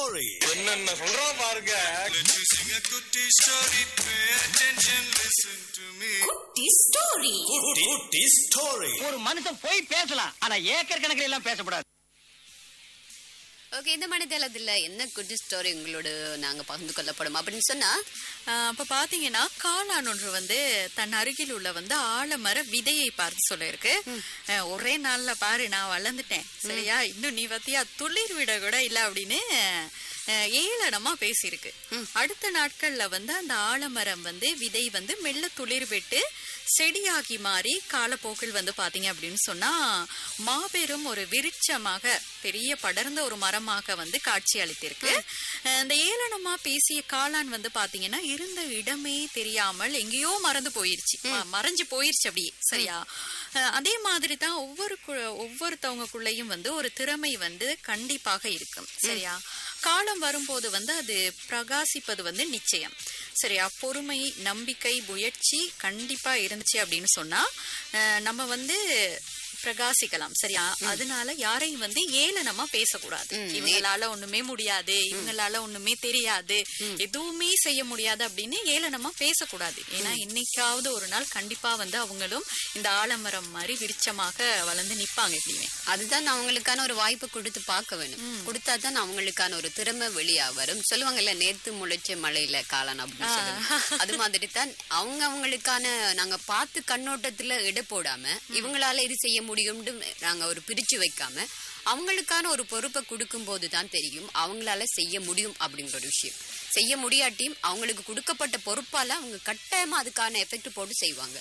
story. என்னென்ன சொல்றான் பாருங்க. Let me sing a kutti story. Pay attention, listen to me. குட்டி ஸ்டோரி. Kutti story. ஒரு மனுஷன் போய் பேசலாம், ஆனா ஏக்கர் கணக்கில் எல்லாம் பேசக்கூடாது. ஓகே, இந்த மனிதளத்துல என்ன குட்டி ஸ்டோரி உங்களோட நாங்க பகிர்ந்து கொள்ளப்படும் அப்படின்னு சொன்னா, அப்ப பாத்தீங்கன்னா காளான் ஒன்று வந்து தன் அருகில் உள்ள வந்து ஆலமர விதையை பார்த்து சொல்லிருக்கு. ஒரே நாள்ல பாரு நான் வளர்ந்துட்டேன், சரியா, இன்னும் நீ பத்தியா துளிர் விட கூட இல்ல அப்படின்னு ஏளனமா பேசியிருக்கு. அடுத்த நாட்கள்ல வந்து அந்த ஆலமரம் வந்து விதை வந்து மெல்ல துளிர் விட்டு செடியாகி மாறி காலப்போக்கில் வந்து பாத்தீங்க அப்படின்னு சொன்னா மாபெரும் ஒரு விருட்சமாக பெரிய படர்ந்த ஒரு மரமாக வந்து காட்சி அளித்திருக்கு. இந்த ஏளனமா பேசிய காளான் வந்து பாத்தீங்கன்னா இருந்த இடமே தெரியாமல் எங்கேயோ மறைஞ்சு போயிருச்சு அப்படியே, சரியா. அதே மாதிரி தான் ஒவ்வொருத்தவங்களுக்குள்ளேயும் வந்து ஒரு திறமை வந்து கண்டிப்பாக இருக்கும், சரியா. காலம் வரும்போது வந்து அது பிரகாசிப்பது வந்து நிச்சயம், சரியா. பொறுமை, நம்பிக்கை, முயற்சி கண்டிப்பா இருந்துச்சு அப்படின்னு சொன்னா நம்ம வந்து பிரகாசிக்கலாம், சரியா. அதனால யாரையும் வந்து ஏளனமா பேசக்கூடாது. இவங்களால ஒண்ணுமே முடியாது, இவங்களால ஒண்ணுமே தெரியாது, எதுவுமே செய்ய முடியாது அப்படின்னு ஏளனமா பேசக்கூடாது. ஏன்னா இன்னைக்காவது ஒரு நாள் கண்டிப்பா வந்து அவங்களும் இந்த ஆலமரம் மாதிரி விருட்சமாக வளர்ந்து நிப்பாங்க எப்படியுமே. அதுதான் அவங்களுக்கான ஒரு வாய்ப்பு கொடுத்து பார்க்க வேணும். கொடுத்தாதான் அவங்களுக்கான ஒரு திறமை வெளியா வரும். சொல்லுவாங்கல்ல, நேத்து முளைச்ச மழையில காளான் அப்படின்னு சொல்லுவாங்க. அது மாதிரி தான் அவங்களுக்கான நாங்க பார்த்து கண்ணோட்டத்துல இட போடாம இவங்களால இது செய்ய முடியும்னு நாங்க ஒரு பிரிச்சு வைக்காம அவங்களுக்கான ஒரு பொறுப்பை கொடுக்கும் போதுதான் தெரியும் அவங்களால செய்ய முடியும் அப்படிங்கிற ஒரு விஷயம். செய்ய முடியாட்டியும் அவங்களுக்கு கொடுக்கப்பட்ட பொறுப்பால அவங்க கட்டாயமா அதுக்கான எஃபெக்ட் போட்டு செய்வாங்க.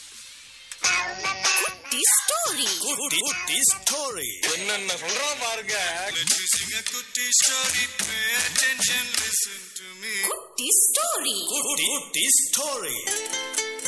Kutti story. என்னென்ன சொல்றான் பாருங்க. Let me sing a kutti story. Pay attention, listen to me. குட்டி ஸ்டோரி. Kutti story.